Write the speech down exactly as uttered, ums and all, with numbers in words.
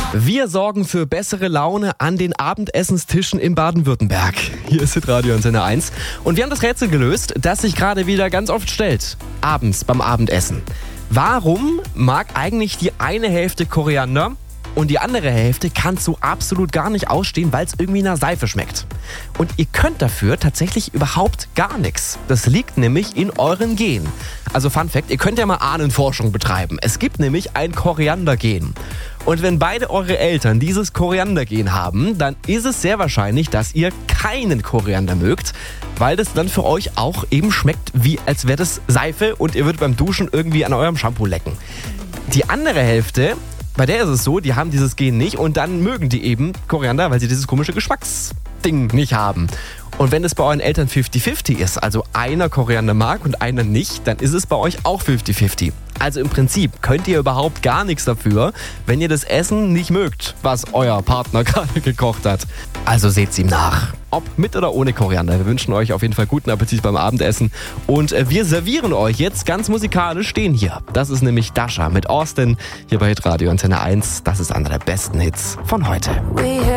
Wir sorgen für bessere Laune an den Abendessenstischen in Baden-Württemberg. Hier ist Hitradio Antenne eins. Und wir haben das Rätsel gelöst, das sich gerade wieder ganz oft stellt. Abends beim Abendessen. Warum mag eigentlich die eine Hälfte Koriander und die andere Hälfte kann es so absolut gar nicht ausstehen, weil es irgendwie nach Seife schmeckt? Und ihr könnt dafür tatsächlich überhaupt gar nichts. Das liegt nämlich in euren Genen. Also Fun Fact, ihr könnt ja mal Ahnenforschung betreiben. Es gibt nämlich ein Koriandergen. Und wenn beide eure Eltern dieses Koriandergen haben, dann ist es sehr wahrscheinlich, dass ihr keinen Koriander mögt, weil das dann für euch auch eben schmeckt, wie als wäre das Seife und ihr würdet beim Duschen irgendwie an eurem Shampoo lecken. Die andere Hälfte, bei der ist es so, die haben dieses Gen nicht und dann mögen die eben Koriander, weil sie dieses komische Geschmacksding nicht haben. Und wenn es bei euren Eltern fifty fifty ist, also einer Koriander mag und einer nicht, dann ist es bei euch auch fifty fifty. Also im Prinzip könnt ihr überhaupt gar nichts dafür, wenn ihr das Essen nicht mögt, was euer Partner gerade gekocht hat. Also seht's ihm nach. Ob mit oder ohne Koriander. Wir wünschen euch auf jeden Fall guten Appetit beim Abendessen. Und wir servieren euch jetzt ganz musikalisch stehen hier. Das ist nämlich Dasha mit Austin hier bei Hitradio Antenne eins. Das ist einer der besten Hits von heute.